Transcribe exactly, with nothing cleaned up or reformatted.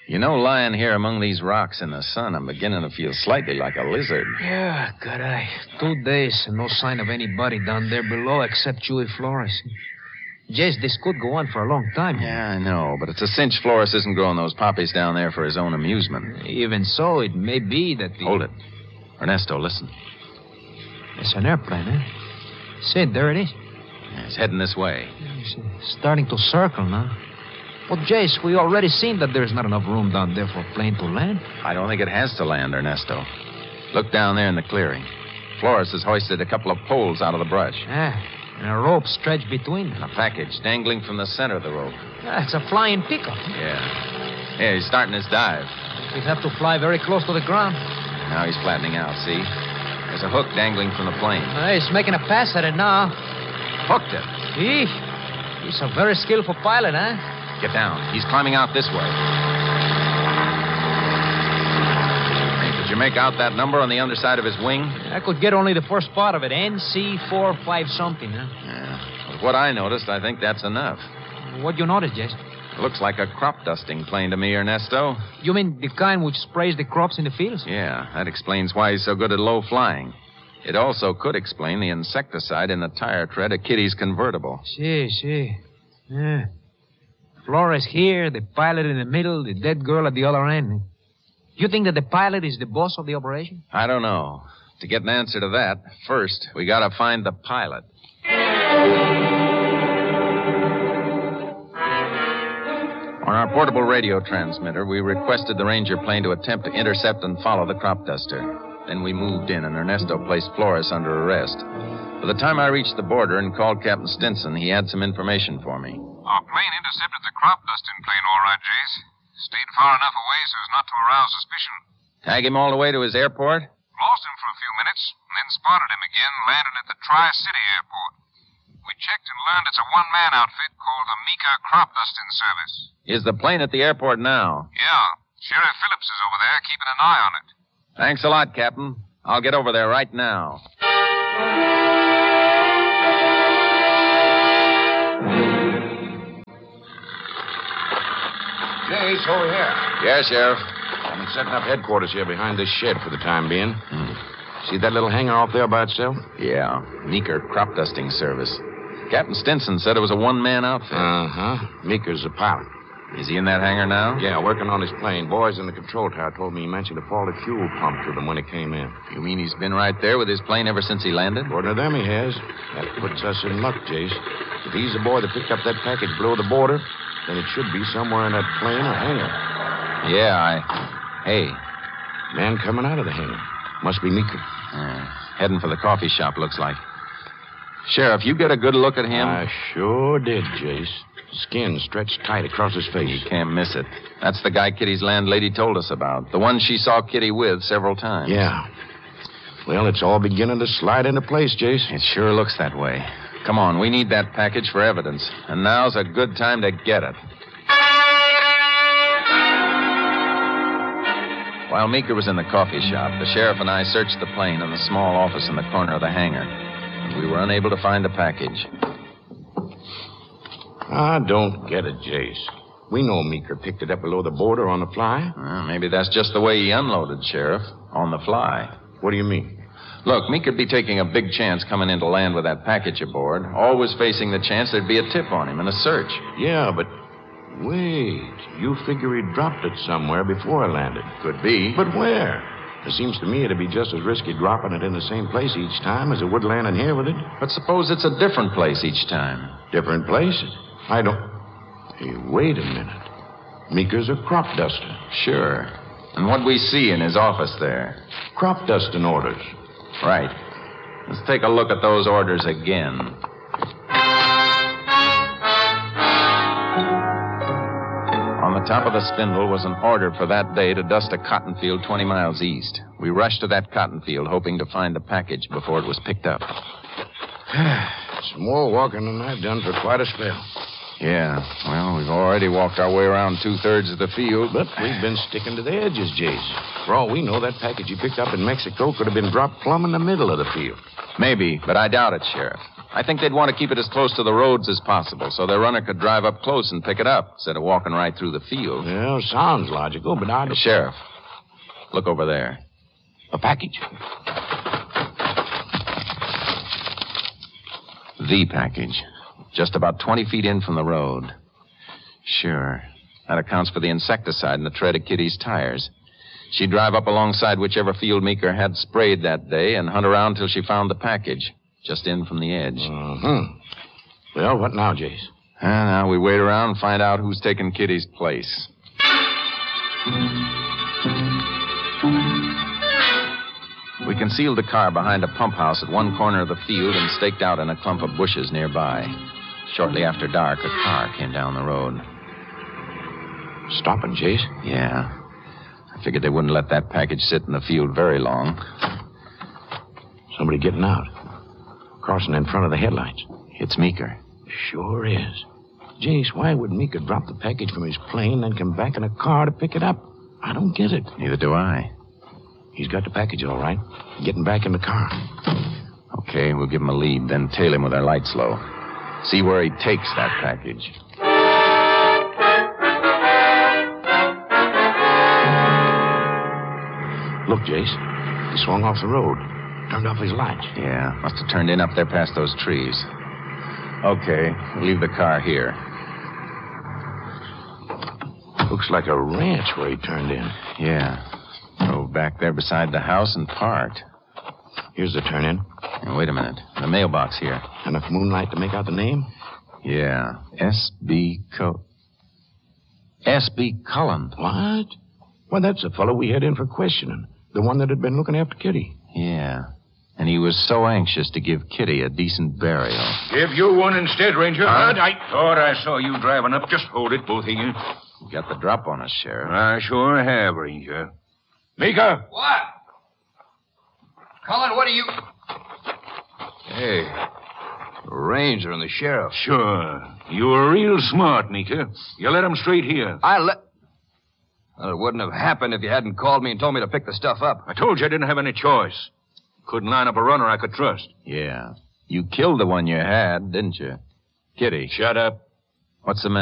You know, lying here among these rocks in the sun, I'm beginning to feel slightly like a lizard. Yeah, good eye. Two days and no sign of anybody down there below except Chewy Flores. Jess, this could go on for a long time. Yeah, I know, but it's a cinch Flores isn't growing those poppies down there for his own amusement. Even so, it may be that the... Hold it. Ernesto, listen. It's an airplane, eh? Say, there it is. Yeah, it's heading this way. It's starting to circle now. Well, Jace, we already seen that there's not enough room down there for a plane to land. I don't think it has to land, Ernesto. Look down there in the clearing. Flores has hoisted a couple of poles out of the brush. Yeah, and a rope stretched between them. And a package dangling from the center of the rope. Yeah, it's a flying pickup. Yeah. Yeah, he's starting his dive. We'd have to fly very close to the ground. Now he's flattening out, see? There's a hook dangling from the plane. Uh, he's making a pass at it now. Hooked it. He, he's a very skillful pilot, huh? Get down. He's climbing out this way. Hey, did you make out that number on the underside of his wing? I could get only the first part of it. N C four five something, huh? Yeah. With what I noticed, I think that's enough. What'd you notice, Jess? It looks like a crop dusting plane to me, Ernesto. You mean the kind which sprays the crops in the fields? Yeah, that explains why he's so good at low flying. It also could explain the insecticide in the tire tread of Kitty's convertible. See, see. Yeah. Flores here, the pilot in the middle, the dead girl at the other end. You think that the pilot is the boss of the operation? I don't know. To get an answer to that, first, we gotta find the pilot. On our portable radio transmitter, we requested the Ranger plane to attempt to intercept and follow the crop duster. Then we moved in, and Ernesto placed Flores under arrest. By the time I reached the border and called Captain Stinson, he had some information for me. Our plane intercepted the crop dusting plane, all right, Jace. Stayed far enough away so as not to arouse suspicion. Tag him all the way to his airport? Lost him for a few minutes, and then spotted him again, landing at the Tri-City Airport. We checked and learned it's a one-man outfit called the Meeker Crop Dusting Service. Is the plane at the airport now? Yeah. Sheriff Phillips is over there, keeping an eye on it. Thanks a lot, Captain. I'll get over there right now. Jace, over here. Yeah, Sheriff. I've been setting up headquarters here behind this shed for the time being. Hmm. See that little hangar off there by itself? Yeah, Meeker Crop Dusting Service. Captain Stinson said it was a one-man outfit. Uh-huh. Meeker's a pilot. Is he in that hangar now? Yeah, working on his plane. Boys in the control tower told me he mentioned a faulty fuel pump to them when it came in. You mean he's been right there with his plane ever since he landed? According to them, he has. That puts us in luck, Jace. If he's the boy that picked up that package below the border, then it should be somewhere in that plane or hangar. Yeah, I... Hey. Man coming out of the hangar. Must be Meeker. Uh, heading for the coffee shop, looks like. Sheriff, you get a good look at him? I sure did, Jace. Skin stretched tight across his face. You can't miss it. That's the guy Kitty's landlady told us about. The one she saw Kitty with several times. Yeah. Well, it's all beginning to slide into place, Jace. It sure looks that way. Come on, we need that package for evidence. And now's a good time to get it. While Meeker was in the coffee shop, the sheriff and I searched the plane in the small office in the corner of the hangar. And we were unable to find the package. I don't get it, Jace. We know Meeker picked it up below the border on the fly. Well, maybe that's just the way he unloaded, Sheriff. On the fly. What do you mean? Look, Meeker'd be taking a big chance coming in to land with that package aboard, always facing the chance there'd be a tip on him and a search. Yeah, but wait. You figure he dropped it somewhere before he landed. Could be. But where? It seems to me it'd be just as risky dropping it in the same place each time as it would landing here with it. But suppose it's a different place each time. Different place? I don't... Hey, wait a minute. Meeker's a crop duster. Sure. And what'd we see in his office there? Crop dusting orders. Right. Let's take a look at those orders again. On the top of the spindle was an order for that day to dust a cotton field twenty miles east. We rushed to that cotton field, hoping to find the package before it was picked up. Some more walking than I've done for quite a spell. Yeah, well, we've already walked our way around two-thirds of the field. But we've been sticking to the edges, Jace. For all we know, that package you picked up in Mexico could have been dropped plumb in the middle of the field. Maybe, but I doubt it, Sheriff. I think they'd want to keep it as close to the roads as possible so their runner could drive up close and pick it up instead of walking right through the field. Well, sounds logical, but I... Hey, Sheriff, look over there. A package. The package. Just about twenty feet in from the road. Sure. That accounts for the insecticide in the tread of Kitty's tires. She'd drive up alongside whichever field Meeker had sprayed that day and hunt around till she found the package, just in from the edge. Uh-huh. Well, what now, Jace? And now we wait around and find out who's taking Kitty's place. We concealed the car behind a pump house at one corner of the field and staked out in a clump of bushes nearby. Shortly after dark, a car came down the road. Stopping, Jace? Yeah. I figured they wouldn't let that package sit in the field very long. Somebody getting out. Crossing in front of the headlights. It's Meeker. Sure is. Jace, why would Meeker drop the package from his plane and come back in a car to pick it up? I don't get it. Neither do I. He's got the package all right. Getting back in the car. Okay, we'll give him a lead, then tail him with our lights low. See where he takes that package. Look, Jace. He swung off the road. Turned off his lights. Yeah, must have turned in up there past those trees. Okay, we'll leave the car here. Looks like a ranch where he turned in. Yeah. Drove back there beside the house and parked. Here's the turn-in. Now, wait a minute. The mailbox here. Enough moonlight to make out the name? Yeah. S B. Co... S B. Cullen. What? Well, that's the fellow we had in for questioning. The one that had been looking after Kitty. Yeah. And he was so anxious to give Kitty a decent burial. Give you one instead, Ranger. Huh? I thought I saw you driving up. Just hold it, both of you. You got the drop on us, Sheriff. I sure have, Ranger. Meeker! What? Cullen, what are you... Hey. The Ranger and the sheriff. Sure. You were real smart, Meeker. You let 'em straight here. I let... Well, it wouldn't have happened if you hadn't called me and told me to pick the stuff up. I told you I didn't have any choice. Couldn't line up a runner I could trust. Yeah. You killed the one you had, didn't you? Kitty. Shut up. What's the matter?